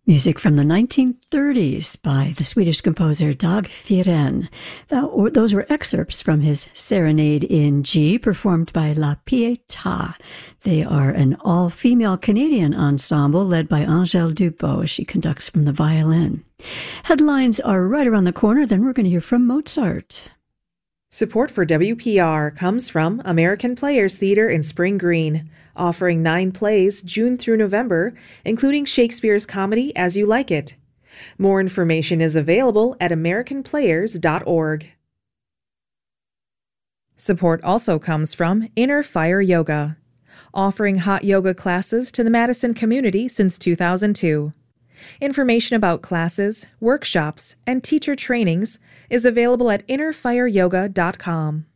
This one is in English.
Music from the 1930s by the Swedish composer Dag Firen. Those were excerpts from his Serenade in G, performed by La Pietà. They are an all-female Canadian ensemble led by Angèle Dubot as she conducts from the violin. Headlines are right around the corner, then we're going to hear from Mozart. Support for WPR comes from American Players Theatre in Spring Green, offering 9 plays June through November, including Shakespeare's comedy As You Like It. More information is available at americanplayers.org. Support also comes from Inner Fire Yoga, offering hot yoga classes to the Madison community since 2002. Information about classes, workshops, and teacher trainings is available at innerfireyoga.com.